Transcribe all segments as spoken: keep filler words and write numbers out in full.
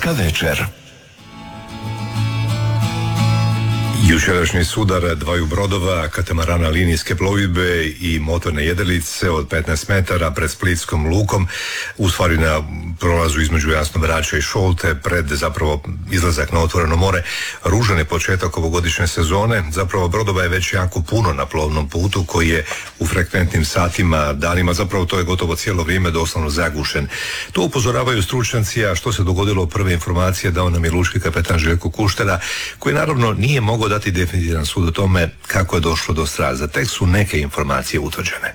Hrvatska večer. Jučerašnji sudar dvaju brodova, katamarana linijske plovidbe i motorne jedrilice od petnaest metara pred Splitskom lukom, u stvari na prolazu između Jasno Brača i Šolte, pred zapravo izlazak na otvoreno more, ružan je početak ovogodišnje sezone. Zapravo brodova je već jako puno na plovnom putu koji je u frekventnim satima, danima, zapravo to je gotovo cijelo vrijeme doslovno zagušen. To upozoravaju stručnjaci, a što se dogodilo, prve informacije dao nam je lučki kapetan Željko Kuštera, koji naravno nije mogao dati definitivan sud o tome kako je došlo do straza. Tek su neke informacije utvrđene.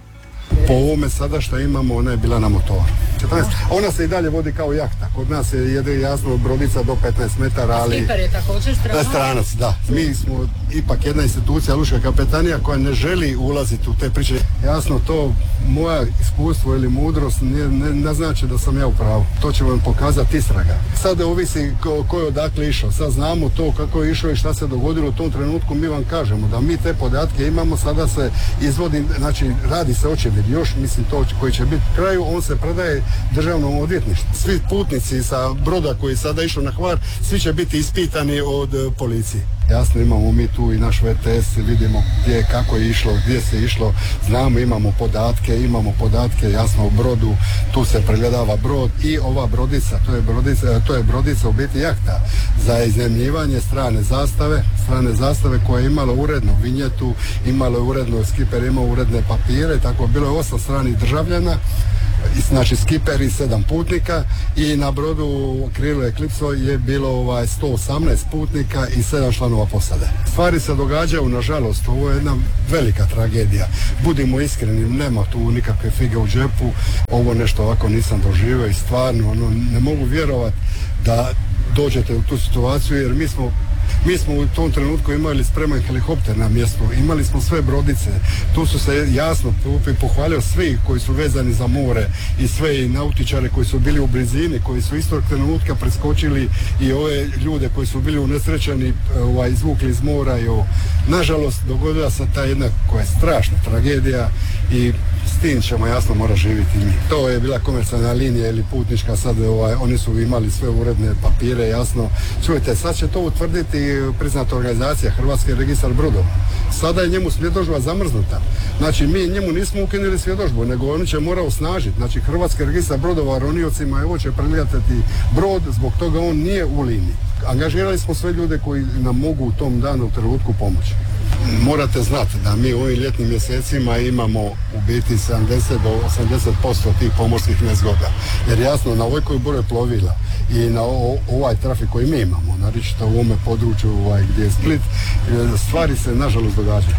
Po ovome sada što imamo, ona je bila na motoru. četrnaest Ona se i dalje vodi kao jahta. Kod nas je jede jasno brodica do petnaest metara, ali... Skiper je također stranac? Stranac, da. Mi smo ipak jedna institucija, lučka kapetanija, koja ne želi ulaziti u te priče. Jasno, to moja iskustvo ili mudrost ne, ne, ne znači da sam ja u pravu. To će vam pokazati istraga. Sad ovisi ko, ko je odakle išao. Sad znamo to kako je išao i šta se dogodilo u tom trenutku. Mi vam kažemo da mi te podatke imamo, sada se izvodi, znači radi se očevid. Još, mislim, to koji će biti kraju, on se predaje državnom odvjetništvu. Svi putnici sa broda koji sada išao na Hvar, svi će biti ispitani od uh, policije. Jasno, imamo mi tu i naš V T S, vidimo gdje, kako je išlo, gdje se išlo, znamo, imamo podatke, imamo podatke, jasno, o brodu, tu se pregledava brod i ova brodica, to je brodica, to je brodica u biti jahta za iznajmljivanje strane zastave, strane zastave koja je imala urednu vinjetu, imala je uredno, skiper imao uredne papire, tako bilo je osam stranih državljana, znači skiper i sedam putnika, i na brodu Krilo Eclipso je bilo ovaj sto osamnaest putnika i sedam članova posade. Stvari se događaju, nažalost, ovo je jedna velika tragedija. Budimo iskreni, nema tu nikakve fige u džepu, ovo nešto ovako nisam doživio i stvarno ono, ne mogu vjerovati da dođete u tu situaciju, jer mi smo Mi smo u tom trenutku imali spreman helikopter na mjestu, imali smo sve brodice, tu su se jasno pohvalio svi koji su vezani za more i sve i nautičare koji su bili u blizini, koji su istog trenutka preskočili i ove ljude koji su bili unesrećeni, ovaj, izvukli iz mora i ovo. Nažalost, dogodila se ta jedna koja je strašna tragedija i s tim ćemo jasno mora živjeti mi. To je bila komercijalna linija ili putnička, sad ovaj, oni su imali sve uredne papire, jasno. Čujte, sad će to utvrditi priznata organizacija Hrvatski registar brodova. Sada je njemu svjedodžba zamrznuta. Znači, mi njemu nismo ukinuli svjedodžbu, nego oni će mora osnažiti. Znači, Hrvatski registar brodova roniocima evo će pregledati brod, zbog toga on nije u liniji. Angažirali smo sve ljude koji nam mogu u tom danu u trenutku pomoći. Morate znati da mi u ovim ljetnim mjesecima imamo u biti sedamdeset do osamdeset posto tih pomorskih nezgoda. Jer jasno, na ovoj broju plovila i na o, ovaj trafik koji mi imamo, naročito u ovome području ovaj, gdje je Split, stvari se nažalost događaju.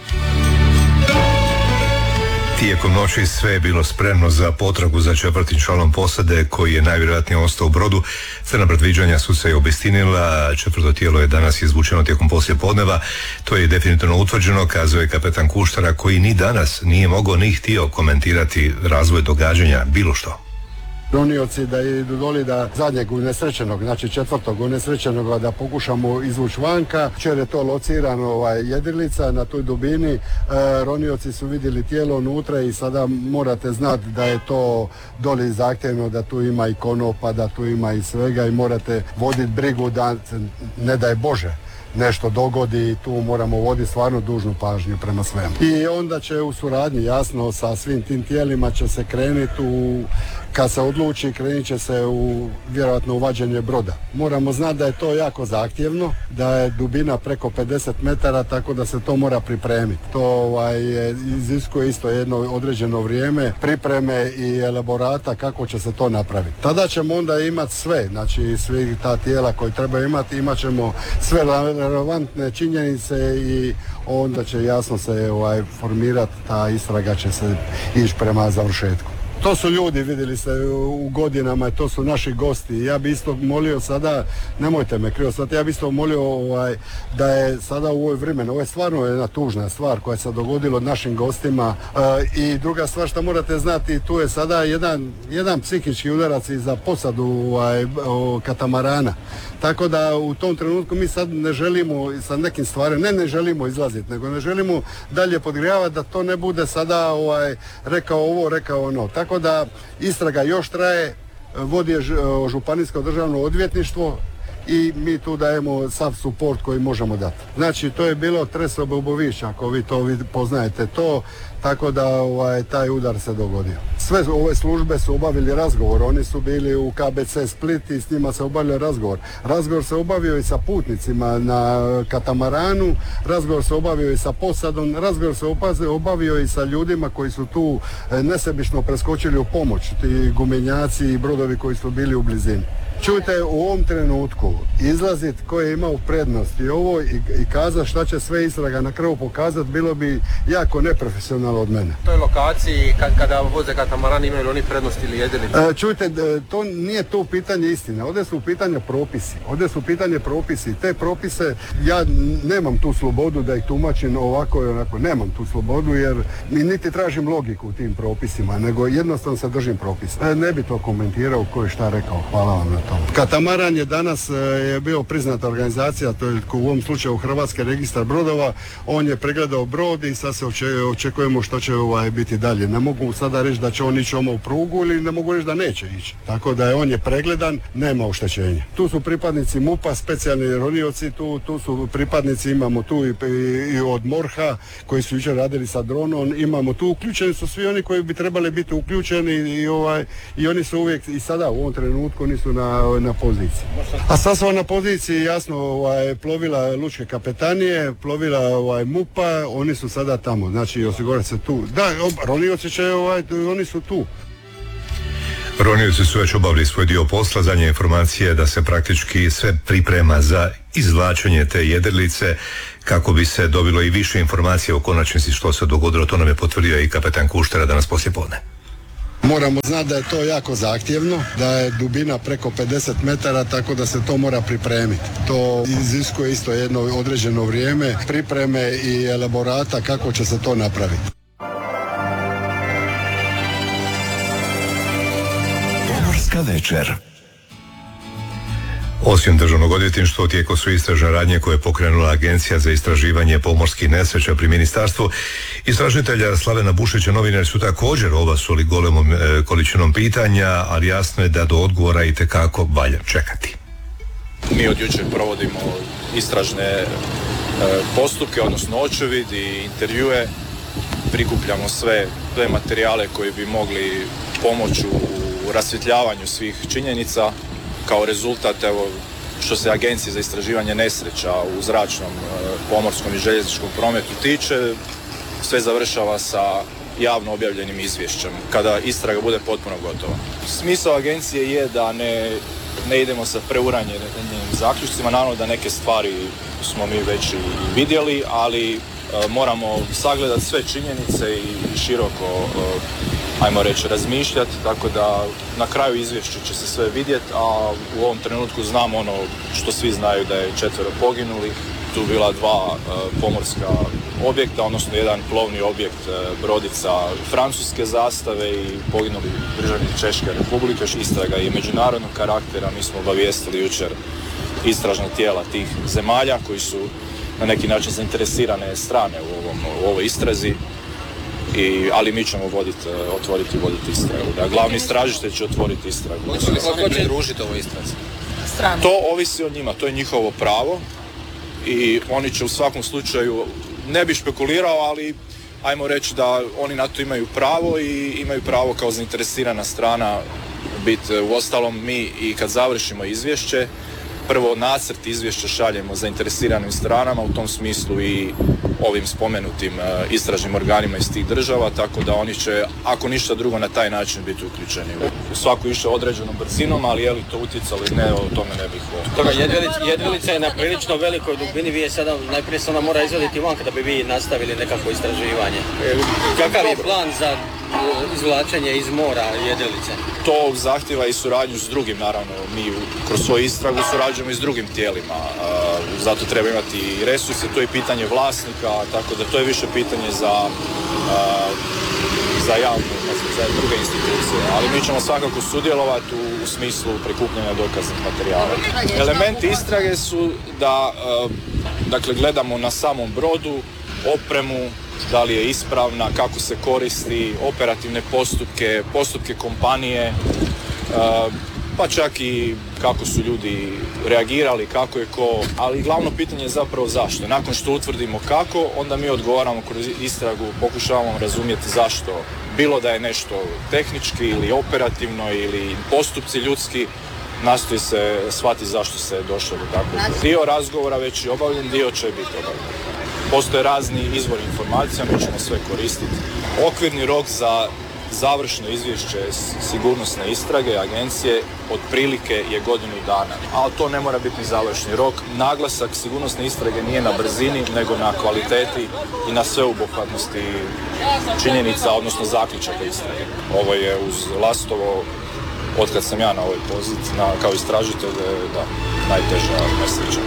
Tijekom noći sve je bilo spremno za potragu za četvrtim članom posade koji je najvjerojatnije ostao u brodu. Crna predviđanja su se i obistinila, četvrto tijelo je danas izvučeno tijekom poslijepodneva. To je definitivno utvrđeno, kazuje kapetan Kuštara, koji ni danas nije mogao ni htio komentirati razvoj događanja, bilo što. Ronioci da idu doli da zadnjeg unesrećenog, znači četvrtog unesrećenog da pokušamo izvući vanka. Večer je to locirano ovaj, jedrilica na toj dubini. E, ronioci su vidjeli tijelo unutra i sada morate znati da je to doli zahtjevno, da tu ima i konopa, da tu ima i svega i morate voditi brigu da ne daj Bože nešto dogodi i tu moramo voditi stvarno dužnu pažnju prema svemu. I onda će u suradnji jasno sa svim tim tijelima će se krenuti u, kad se odluči, krenit će se u vjerojatno uvađenje broda. Moramo znati da je to jako zahtjevno, da je dubina preko pedeset metara, tako da se to mora pripremiti. To ovaj, iziskuje isto jedno određeno vrijeme pripreme i elaborata kako će se to napraviti. Tada ćemo onda imati sve, znači svi ta tijela koje treba imati, imat ćemo sve relevantne činjenice i onda će jasno se ovaj, formirati, ta istraga će se ići prema završetku. To su ljudi, vidjeli ste u godinama, to su naši gosti. Ja bi isto molio sada, nemojte me krivo sad, ja bi isto molio ovaj, da je sada u ovoj vremenu, ovo je stvarno jedna tužna stvar koja se dogodila od našim gostima. E, I druga stvar što morate znati, tu je sada jedan, jedan psihički udarac i za posadu ovaj, katamarana. Tako da u tom trenutku mi sad ne želimo sa nekim stvarima, ne ne želimo izlaziti, nego ne želimo dalje podgrijavati da to ne bude sada ovaj, rekao ovo, rekao ono. Tako da istraga još traje, vodi je županijsko državno odvjetništvo i mi tu dajemo sav suport koji možemo dati. Znači, to je bilo Tresobe ubovišća, ako vi to vi poznajete to, tako da ovaj, taj udar se dogodio. Sve ove službe su obavili razgovor, oni su bili u K B C Split i s njima se obavio razgovor. Razgovor se obavio i sa putnicima na katamaranu, razgovor se obavio i sa posadom, razgovor se obavio i sa ljudima koji su tu nesebično preskočili u pomoć, ti gumenjaci i brodovi koji su bili u blizini. Čujte, u ovom trenutku izlazit ko je imao prednost i ovo i, i kazati šta će sve istraga na kraju pokazati, bilo bi jako neprofesionalno od mene. U toj lokaciji kad, kada voze katamaran imaju oni prednost ili jedinice? E, čujte, to nije to pitanje istine, ovdje su u pitanje propisi, ovdje su u pitanje propisi. Te propise, ja nemam tu slobodu da ih tumačim ovako i onako, nemam tu slobodu jer mi niti tražim logiku u tim propisima, nego jednostavno se držim propisa. E, ne bi to komentirao ko je šta rekao, hvala vam na to. Katamaran je danas je bio priznata organizacija, to je u ovom slučaju Hrvatski registar brodova, on je pregledao brod i sad se očekujemo što će ovaj biti dalje. Ne mogu sada reći da će on ići u prugu ili ne mogu reći da neće ići. Tako da je on je pregledan, nema oštećenja. Tu su pripadnici MUP-a, specijalni ronioci, tu, tu su pripadnici, imamo tu i, i, i od MORH-a koji su jučer radili sa dronom, imamo tu, uključeni su svi oni koji bi trebali biti uključeni i, ovaj, i oni su uvijek i sada u ovom trenutku nisu na na poziciji. A sad smo na poziciji, jasno, ovaj, plovila lučke kapetanije, plovila ovaj, MUP-a, oni su sada tamo, znači osigurati se tu. Da, ronioci će, ovaj, oni su tu. Ronioci su već obavili svoj dio posla, zadnje informacije da se praktički sve priprema za izvlačenje te jedrilice kako bi se dobilo i više informacija o konačnici što se dogodilo, to nam je potvrdio i kapetan Kuštera danas poslijepodne. Moramo znati da je to jako zahtjevno, da je dubina preko pedeset metara, tako da se to mora pripremiti. To iziskuje isto jedno određeno vrijeme, pripreme i elaborata kako će se to napraviti. Pomorska večer. Osim državnog odvjetništva, u tijeku su istražne radnje koje je pokrenula Agencija za istraživanje pomorskih nesreća pri ministarstvu. Istražitelja Slavena Bušića novinari su također obasuli golemom e, količinom pitanja, ali jasno je da do odgovora itekako valja čekati. Mi od jučer provodimo istražne e, postupke, odnosno očevid i intervjue. Prikupljamo sve, sve materijale koji bi mogli pomoći u rasvjetljavanju svih činjenica. Kao rezultat, evo, što se Agencije za istraživanje nesreća u zračnom, pomorskom i željezničkom prometu tiče, sve završava sa javno objavljenim izvješćem, kada istraga bude potpuno gotova. Smisao agencije je da ne, ne idemo sa preuranjenim zaključcima, naravno da neke stvari smo mi već i vidjeli, ali e, moramo sagledati sve činjenice i široko e, ajmo reći, razmišljati, tako da na kraju izvješća će se sve vidjeti, a u ovom trenutku znamo ono što svi znaju, da je četvero poginulih, tu bila dva e, pomorska objekta, odnosno jedan plovni objekt e, brodica francuske zastave i poginuli državnik Češke republike. Istraga je međunarodnog karaktera, mi smo obavijestili jučer istražna tijela tih zemalja koji su na neki način zainteresirane strane u, ovom, u ovoj istrazi. I, ali mi ćemo voditi, otvoriti i voditi istragu. Da, glavni istražitelj će otvoriti istragu. Hoće li se pridružiti ovoj istrazi? To ovisi o njima, to je njihovo pravo i oni će u svakom slučaju, ne bi špekulirao, ali ajmo reći da oni na to imaju pravo i imaju pravo kao zainteresirana strana biti. Uostalom mi i kad završimo izvješće, prvo nacrt izvješća šaljemo zainteresiranim stranama, u tom smislu i ovim spomenutim uh, istražnim organima iz tih država, tako da oni će, ako ništa drugo, na taj način biti uključeni. Svako išće određenom brzinom, ali je li to utjecalo ili ne, o tome ne bih ovo. Jedvilica, jedvilica je na prilično velikoj dubini, vi je sada, najprije se ona mora izvaditi van kada bi vi nastavili nekakvo istraživanje. Kakav je plan za izvlačenje iz mora jedvilice? To zahtjeva i suradnju s drugim, naravno, mi kroz svoju istragu surađujemo i s drugim tijelima, uh, zato treba imati i resurse, to je pitanje vlasnika, tako da to je više pitanje za, uh, za javnu, za druge institucije, ali mi ćemo svakako sudjelovati u, u smislu prikupljanja dokaznih materijala. Elementi istrage su da uh, dakle, gledamo na samom brodu, opremu, da li je ispravna, kako se koristi, operativne postupke, postupke kompanije, pa čak i kako su ljudi reagirali, kako je ko, ali glavno pitanje je zapravo zašto. Nakon što utvrdimo kako, onda mi odgovaramo kroz istragu, pokušavamo razumjeti zašto. Bilo da je nešto tehnički ili operativno ili postupci ljudski, nastoji se shvatiti zašto se je došlo do takvog. Dio razgovora već je obavljen, dio će biti obavljen. Postoje razni izvori informacija, mi ćemo sve koristiti. Okvirni rok za završno izvješće sigurnosne istrage agencije otprilike je godinu dana, ali to ne mora biti ni završni rok. Naglasak sigurnosne istrage nije na brzini, nego na kvaliteti i na sveobuhvatnosti činjenica, odnosno zaključaka istrage. Ovo je uz Lastovo, otkad sam ja na ovoj poziciji, na, kao istražitelj, da, najteža nesreća.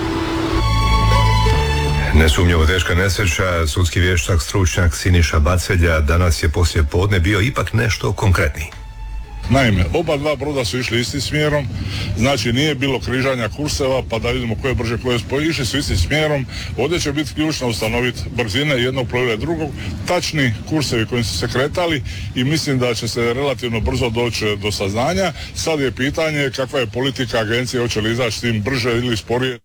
Nesumnjivo teška nesreća, sudski vještak, stručnjak Siniša Bacelja danas je poslije podne bio ipak nešto konkretniji. Naime, oba dva broda su išli istim smjerom, znači nije bilo križanja kurseva pa da vidimo koje brže koje spoji, išli su istim smjerom. Ovdje će biti ključno ustanoviti brzine jednog plovila i drugog, tačni kursevi kojim su se kretali i mislim da će se relativno brzo doći do saznanja. Sad je pitanje kakva je politika agencije, hoće li izaći s tim brže ili sporije.